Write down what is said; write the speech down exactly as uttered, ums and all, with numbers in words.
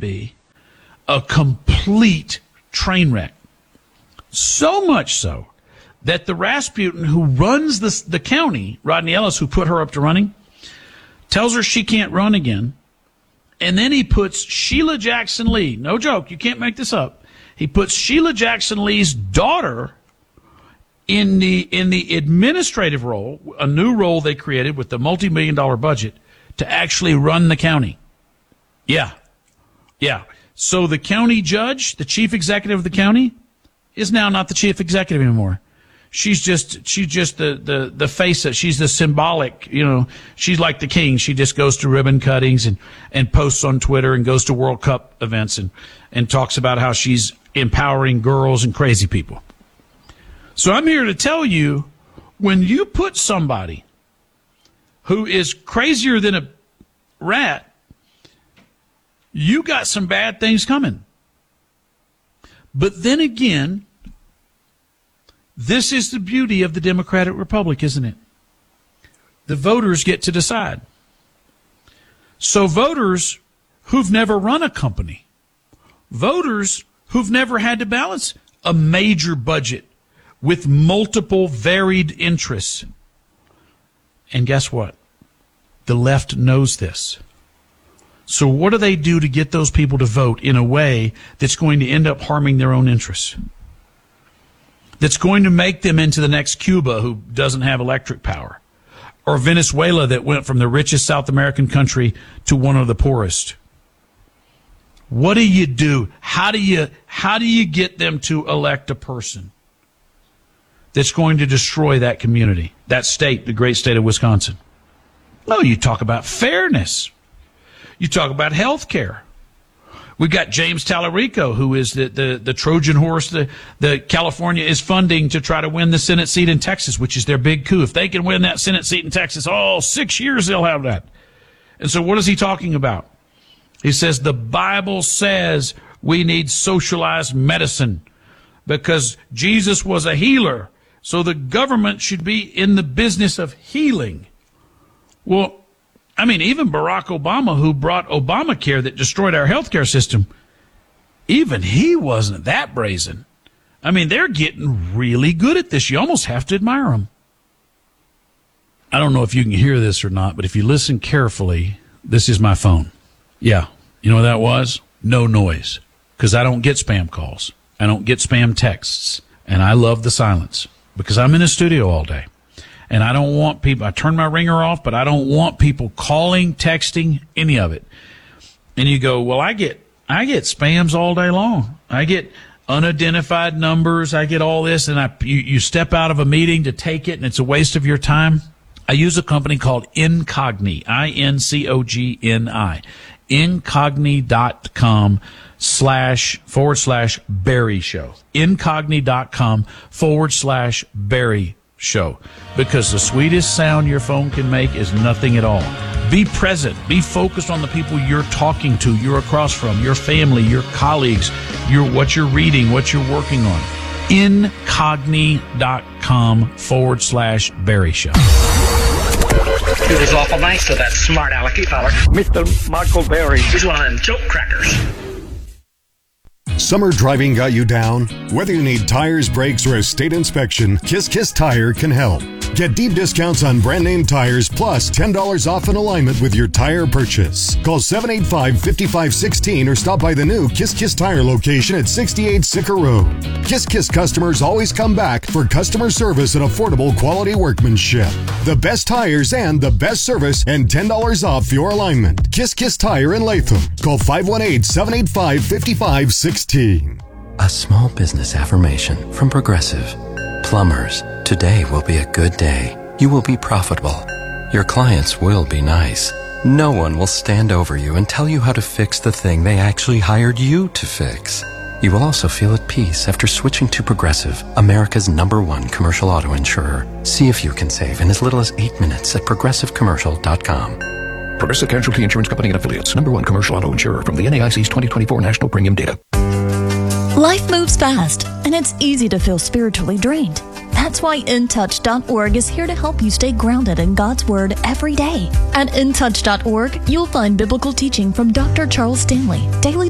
be a complete train wreck. So much so that the Rasputin who runs the, the county, Rodney Ellis, who put her up to running, tells her she can't run again. And then he puts Sheila Jackson Lee, no joke, you can't make this up. He puts Sheila Jackson Lee's daughter in the in the administrative role, a new role they created with the multi-million dollar budget to actually run the county. Yeah. Yeah. So the county judge, the chief executive of the county, is now not the chief executive anymore. She's just, she's just the, the, the face of, she's the symbolic, you know, she's like the king. She just goes to ribbon cuttings and, and posts on Twitter and goes to World Cup events and, and talks about how she's empowering girls and crazy people. So I'm here to tell you, when you put somebody who is crazier than a rat, you got some bad things coming. But then again, this is the beauty of the Democratic Republic, isn't it? The voters get to decide. So voters who've never run a company, voters who've never had to balance a major budget with multiple varied interests. And guess what? The left knows this. So what do they do to get those people to vote in a way that's going to end up harming their own interests? That's going to make them into the next Cuba who doesn't have electric power, or Venezuela that went from the richest South American country to one of the poorest. What do you do? How do you, how do you get them to elect a person that's going to destroy that community, that state, the great state of Wisconsin? No, you talk about fairness. You talk about health care. We've got James Tallarico, who is the, the, the Trojan horse that the California is funding to try to win the Senate seat in Texas, which is their big coup. If they can win that Senate seat in Texas, oh, six years they'll have that. And so what is he talking about? He says the Bible says we need socialized medicine because Jesus was a healer, so the government should be in the business of healing. Well, I mean, even Barack Obama, who brought Obamacare that destroyed our healthcare system, even he wasn't that brazen. I mean, they're getting really good at this. You almost have to admire them. I don't know if you can hear this or not, but if you listen carefully, this is my phone. Yeah. You know what that was? No noise. Because I don't get spam calls. I don't get spam texts. And I love the silence because I'm in a studio all day. And I don't want people, I turn my ringer off, but I don't want people calling, texting, any of it. And you go, well, I get, I get spams all day long. I get unidentified numbers. I get all this. And I, you, you step out of a meeting to take it and it's a waste of your time. I use a company called Incogni, I N C O G N I, incogni.com slash forward slash Barry Show, incogni.com forward slash Barry Show, because the sweetest sound your phone can make is nothing at all. Be present. Be focused on the people you're talking to, you're across from, your family, your colleagues, your what you're reading, what you're working on. Incogni.com forward slash Barry Show. He was awful nice to that smart alecky feller. Mister Michael Berry. He's one of them joke crackers. Summer driving got you down? Whether you need tires, brakes, or a state inspection, Kiss Kiss Tire can help. Get deep discounts on brand name tires plus ten dollars off an alignment with your tire purchase. Call seven eight five, five five one six or stop by the new Kiss Kiss Tire location at sixty-eight Sicker Road. Kiss Kiss customers always come back for customer service and affordable quality workmanship. The best tires and the best service and ten dollars off your alignment. Kiss Kiss Tire in Latham. Call five one eight, seven eight five, five five one six. A small business affirmation from Progressive. Plumbers, today will be a good day. You will be profitable. Your clients will be nice. No one will stand over you and tell you how to fix the thing they actually hired you to fix. You will also feel at peace after switching to Progressive, America's number one commercial auto insurer. See if you can save in as little as eight minutes at progressive commercial dot com. Progressive Casualty Insurance Company and Affiliates, number one commercial auto insurer from the N A I C's twenty twenty-four National Premium Data. Life moves fast, and it's easy to feel spiritually drained. That's why in touch dot org is here to help you stay grounded in God's Word every day. At in touch dot org, you'll find biblical teaching from Doctor Charles Stanley, daily